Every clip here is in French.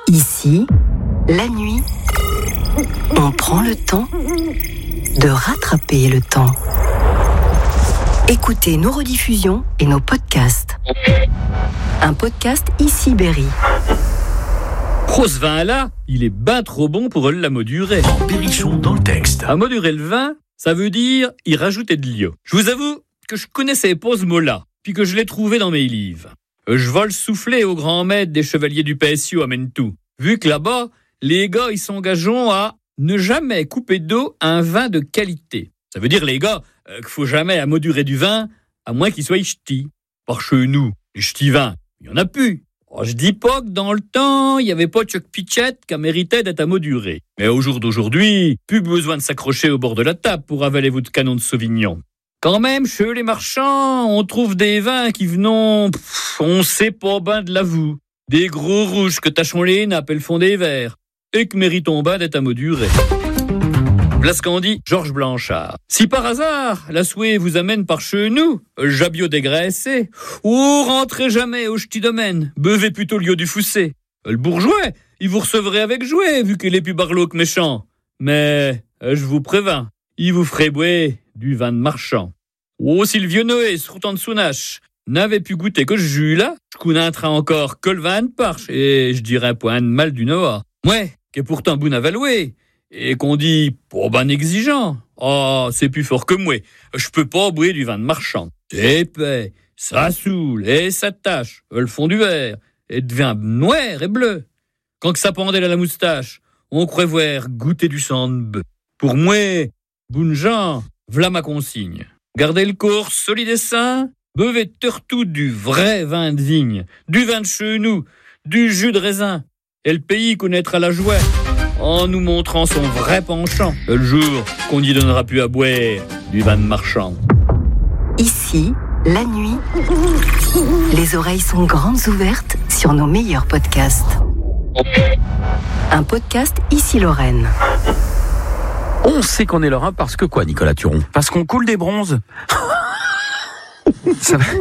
Ici, la nuit, on prend le temps de rattraper le temps. Écoutez nos rediffusions et nos podcasts. Un podcast Ici Berry. Oh, ce vin-là, il est ben trop bon pour la modurer. Berrichon dans le texte. À modurer le vin, ça veut dire y rajouter de l'eau. Je vous avoue que je connaissais pas ce mot-là, puis que je l'ai trouvé dans mes livres. Je vole souffler au grand maître des chevaliers du PSU à Mentou. Vu que là-bas, les gars, ils s'engagent à ne jamais couper d'eau un vin de qualité. Ça veut dire, les gars, qu'il faut jamais amodurer du vin, à moins qu'il soit ch'ti. Par chez nous, les ch'tis vins, il y en a plus. Oh, je dis pas que dans le temps, il n'y avait pas de Chuck Pitchett qui méritait d'être amoduré. Mais au jour d'aujourd'hui, plus besoin de s'accrocher au bord de la table pour avaler votre canon de Sauvignon. Quand même, chez les marchands, on trouve des vins qui venons, on sait pas ben de l'avoue. Des gros rouges que tachons les nappes et le fond des verres, et que méritons ben d'être amodurés. Voilà ce qu'en dit Georges Blanchard. Si par hasard, la souhait vous amène par chez nous, Jabio dégraissé, ou rentrez jamais au ch'ti domaine, buvez plutôt l'eau du Foussé. Le bourgeois, il vous recevrait avec jouet, vu qu'il est plus barlot que méchant. Mais, je vous prévins, il vous ferait boire du vin de marchand. Oh, si le vieux Noé, ce routant de Sounache, n'avait pu goûter que ce jus-là, je connaîtrais encore que le vin de Parche, et je dirais point de mal du Noah. Ouais, qui est pourtant bon à valouer. Et qu'on dit, pour ben exigeant. Ah, c'est plus fort que moi. Je peux pas boire du vin de marchand. C'est épais, ça saoule, et ça tâche, le fond du verre, et devient noir et bleu. Quand que ça pendait à la moustache, on croit voir goûter du sang de bœuf. Pour moi, bonne gens, v'là ma consigne. Gardez le corps solide et sain, buvez surtout du vrai vin de vigne, du vin de chez nous, du jus de raisin, et le pays connaîtra la joie en nous montrant son vrai penchant, le jour qu'on n'y donnera plus à boire du vin de marchand. Ici, la nuit, les oreilles sont grandes ouvertes sur nos meilleurs podcasts. Un podcast Ici Lorraine. On sait qu'on est lorrain parce que quoi, Nicolas Turon? Parce qu'on coule des bronzes. Ça va.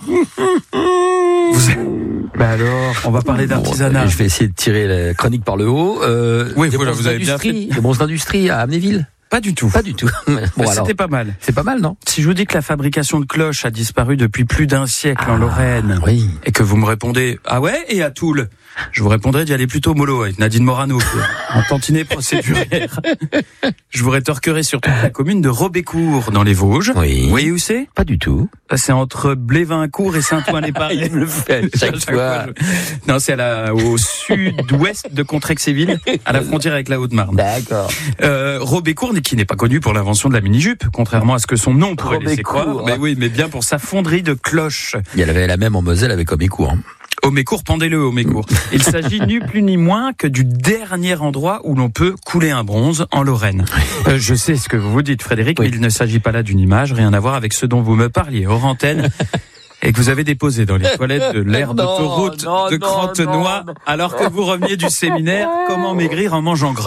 Bah alors, on va parler d'artisanat. Je vais essayer de tirer la chronique par le haut. Oui, voilà, vous avez bien fait. Des bronzes d'industrie à Amnéville? Pas du tout. Pas du tout. Bon, alors, c'était pas mal. C'est pas mal, non? Si je vous dis que la fabrication de cloches a disparu depuis plus d'un siècle en Lorraine, oui. Et que vous me répondez, ah ouais, et à Toul, je vous répondrai d'y aller plutôt mollo avec Nadine Morano, en tantinet procédurière. Je vous rétorquerai sur toute la commune de Robécourt, dans les Vosges. Oui. Vous voyez où c'est? Pas du tout. C'est entre Blévincourt et Saint-Ouen-les-Parets. Il me le fait chaque fois. Non, c'est au sud-ouest de Contrexéville, à la frontière avec la Haute-Marne. D'accord. Robécourt, qui n'est pas connu pour l'invention de la mini-jupe, contrairement à ce que son nom pourrait laisser croire. Mais oui, mais bien pour sa fonderie de cloches. Il y avait la même en Moselle avec Homécourt. Homécourt, pendez-le, Homécourt. Il s'agit ni plus ni moins que du dernier endroit où l'on peut couler un bronze en Lorraine. Je sais ce que vous vous dites, Frédéric, mais il ne s'agit pas là d'une image, rien à voir avec ce dont vous me parliez hors antenne. Et que vous avez déposé dans les toilettes de l'aire d'autoroute de Crantenoy, alors que vous reveniez du séminaire « Comment maigrir en mangeant gras ».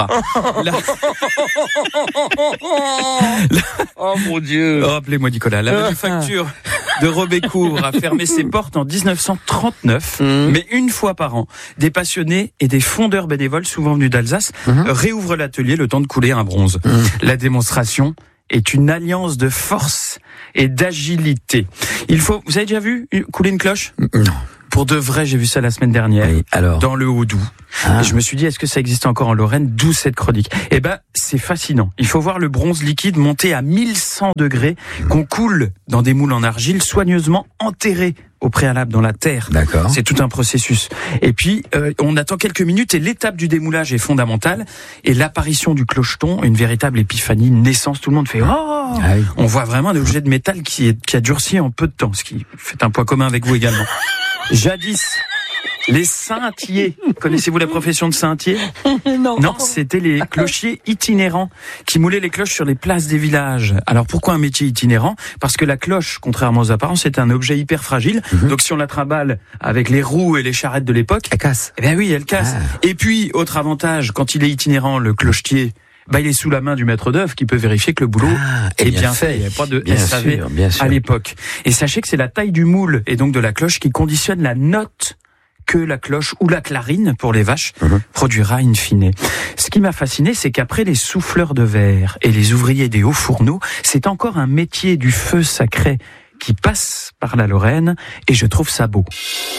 Oh mon Dieu. Oh, appelez-moi Nicolas. La manufacture de Robécourt a fermé ses portes en 1939, mais une fois par an, des passionnés et des fondeurs bénévoles, souvent venus d'Alsace, réouvrent l'atelier le temps de couler un bronze. La démonstration est une alliance de force et d'agilité. Vous avez déjà vu couler une cloche? Non. Pour de vrai, j'ai vu ça la semaine dernière, oui, alors. dans le Haut-Doubs. Et je me suis dit, est-ce que ça existe encore en Lorraine? D'où cette chronique. Eh ben, c'est fascinant. Il faut voir le bronze liquide monter à 1100 degrés, qu'on coule dans des moules en argile, soigneusement enterrés au préalable dans la terre. D'accord. C'est tout un processus. Et puis, on attend quelques minutes et l'étape du démoulage est fondamentale. Et l'apparition du clocheton, une véritable épiphanie, une naissance. Tout le monde fait « Oh !» oui. On voit vraiment un objet de métal qui a durci en peu de temps, ce qui fait un point commun avec vous également. Jadis, les saintiers. Connaissez-vous la profession de saintier? Non, c'était les clochiers itinérants qui moulaient les cloches sur les places des villages. Alors pourquoi un métier itinérant? Parce que la cloche, contrairement aux apparences, est un objet hyper fragile. Donc si on la trimballe avec les roues et les charrettes de l'époque, elle casse. Eh bien oui, elle casse. Et puis, autre avantage, quand il est itinérant, le clochetier, il est sous la main du maître d'œuvre qui peut vérifier que le boulot est bien fait. Il n'y avait pas de SAV à l'époque. Et sachez que c'est la taille du moule et donc de la cloche qui conditionne la note que la cloche ou la clarine pour les vaches produira in fine. Ce qui m'a fasciné, c'est qu'après les souffleurs de verre et les ouvriers des hauts fourneaux, c'est encore un métier du feu sacré qui passe par la Lorraine, et je trouve ça beau.